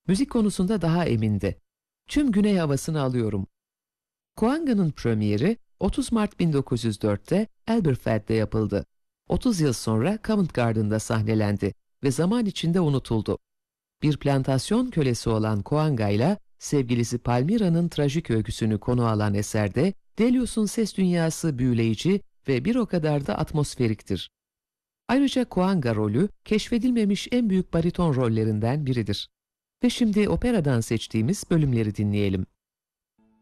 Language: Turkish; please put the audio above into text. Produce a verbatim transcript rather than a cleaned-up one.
Müzik konusunda daha emindi. Tüm güney havasını alıyorum. Coanga'nın premieri otuz Mart bin dokuz yüz dörtte Elberfeld'de yapıldı. otuz yıl sonra Covent Garden'da sahnelendi ve zaman içinde unutuldu. Bir plantasyon kölesi olan Coanga ile sevgilisi Palmira'nın trajik öyküsünü konu alan eserde Delius'un ses dünyası büyüleyici ve bir o kadar da atmosferiktir. Ayrıca Coanga rolü keşfedilmemiş en büyük bariton rollerinden biridir. Ve şimdi operadan seçtiğimiz bölümleri dinleyelim.